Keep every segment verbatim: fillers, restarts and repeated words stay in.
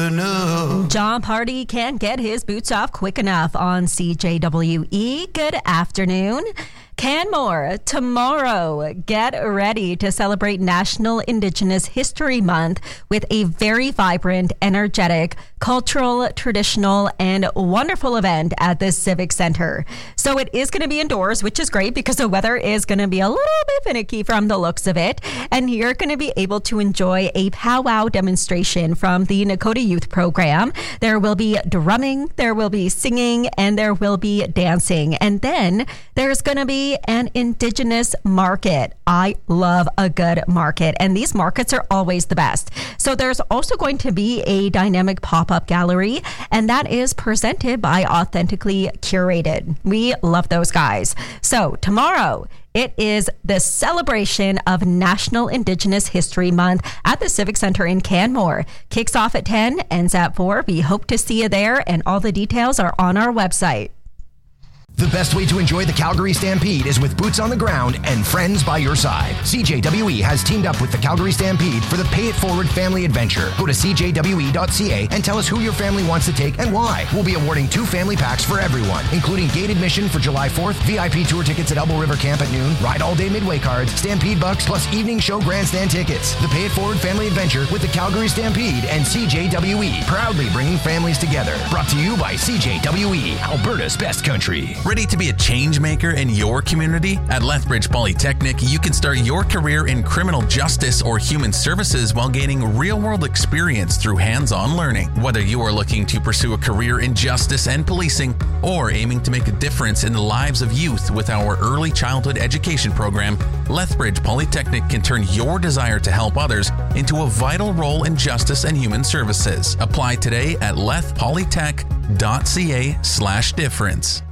No. John Party can't get his boots off quick enough on C J W E. Good afternoon. Canmore, tomorrow, get ready to celebrate National Indigenous History Month with a very vibrant, energetic, cultural, traditional, and wonderful event at the Civic Center. So it is going to be indoors, which is great because the weather is going to be a little bit finicky from the looks of it. And you're going to be able to enjoy a powwow demonstration from the Nakota Youth Program. There will be drumming, there will be singing, and there will be dancing. And then there's going to be an Indigenous market. I love a good market, and these markets are always the best. So there's also going to be a dynamic pop-up gallery, and that is presented by Authentically Curated. We love those guys. So tomorrow, it is the celebration of National Indigenous History Month at the Civic Center in Canmore. Kicks off at ten, ends at four. We hope to see you there, and all the details are on our website. The best way to enjoy the Calgary Stampede is with boots on the ground and friends by your side. C J W E has teamed up with the Calgary Stampede for the Pay It Forward family adventure. Go to c j w e dot c a and tell us who your family wants to take and why. We'll be awarding two family packs for everyone, including gate admission for July fourth, V I P tour tickets at Elbow River Camp at noon, ride all day Midway cards, Stampede bucks, plus evening show grandstand tickets. The Pay It Forward family adventure with the Calgary Stampede and C J W E, proudly bringing families together. Brought to you by C J W E, Alberta's best country. Ready to be a change maker in your community? At Lethbridge Polytechnic, you can start your career in criminal justice or human services while gaining real-world experience through hands-on learning. Whether you are looking to pursue a career in justice and policing or aiming to make a difference in the lives of youth with our early childhood education program, Lethbridge Polytechnic can turn your desire to help others into a vital role in justice and human services. Apply today at lethpolytech.ca slash difference.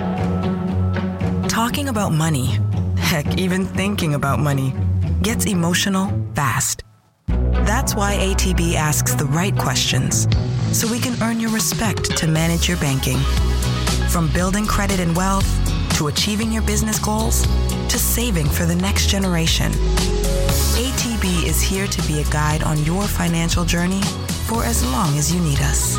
Talking about money, heck, even thinking about money, gets emotional fast. That's why A T B asks the right questions, so we can earn your respect to manage your banking. From building credit and wealth, to achieving your business goals, to saving for the next generation. A T B is here to be a guide on your financial journey for as long as you need us.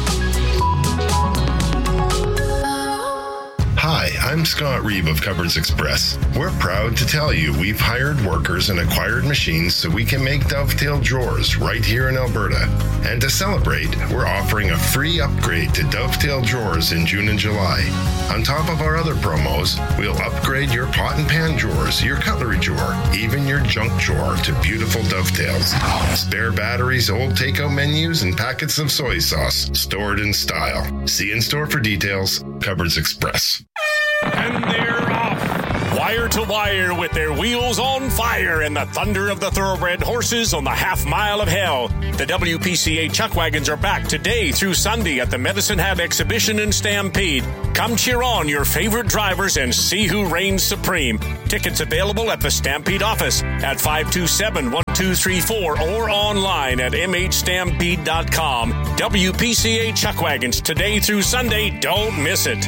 Hi, I'm Scott Reeve of Cupboards Express. We're proud to tell you we've hired workers and acquired machines so we can make dovetail drawers right here in Alberta. And to celebrate, we're offering a free upgrade to dovetail drawers in June and July. On top of our other promos, we'll upgrade your pot and pan drawers, your cutlery drawer, even your junk drawer to beautiful dovetails. Spare batteries, old takeout menus, and packets of soy sauce stored in style. See in store for details. Cupboards Express. And they're off. Wire to wire with their wheels on fire and the thunder of the thoroughbred horses on the half mile of hell. The W P C A Chuck Wagons are back today through Sunday at the Medicine Hat Exhibition and Stampede. Come cheer on your favorite drivers and see who reigns supreme. Tickets available at the Stampede office at five two seven, one two three four or online at m h stampede dot com. W P C A Chuck Wagons today through Sunday. Don't miss it.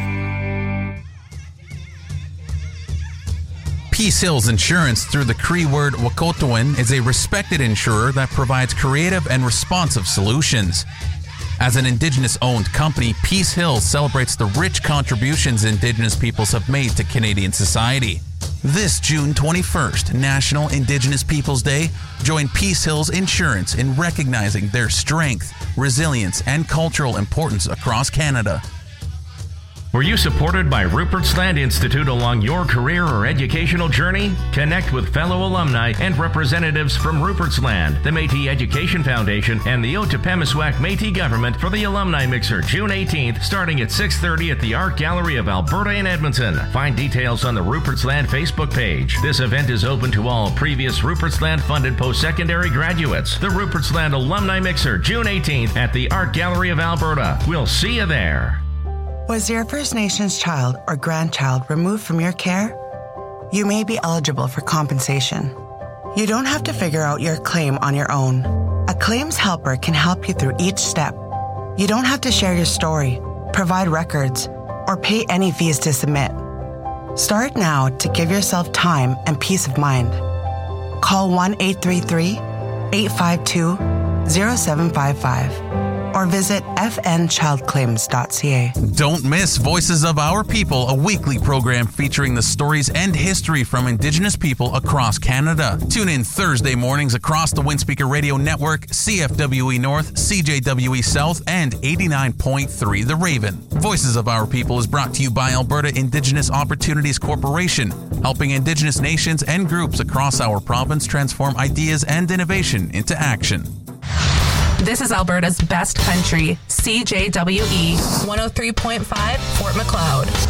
Peace Hills Insurance through the Cree word Wakotowin is a respected insurer that provides creative and responsive solutions. As an Indigenous-owned company, Peace Hills celebrates the rich contributions Indigenous peoples have made to Canadian society. This June twenty-first, National Indigenous Peoples Day, join Peace Hills Insurance in recognizing their strength, resilience, and cultural importance across Canada. Were you supported by Rupert's Land Institute along your career or educational journey? Connect with fellow alumni and representatives from Rupert's Land, the Métis Education Foundation, and the Otopemiswak Métis Government for the Alumni Mixer June eighteenth, starting at six thirty at the Art Gallery of Alberta in Edmonton. Find details on the Rupert's Land Facebook page. This event is open to all previous Rupert's Land funded post-secondary graduates. The Rupert's Land Alumni Mixer June eighteenth at the Art Gallery of Alberta. We'll see you there. Was your First Nations child or grandchild removed from your care? You may be eligible for compensation. You don't have to figure out your claim on your own. A claims helper can help you through each step. You don't have to share your story, provide records, or pay any fees to submit. Start now to give yourself time and peace of mind. Call one eight three three, eight five two, zero seven five five or visit f n child claims dot c a. Don't miss Voices of Our People, a weekly program featuring the stories and history from Indigenous people across Canada. Tune in Thursday mornings across the Windspeaker Radio Network, C F W E North, C J W E South, and eighty-nine point three The Raven. Voices of Our People is brought to you by Alberta Indigenous Opportunities Corporation, helping Indigenous nations and groups across our province transform ideas and innovation into action. This is Alberta's best country, C J W E one oh three point five, Fort Macleod.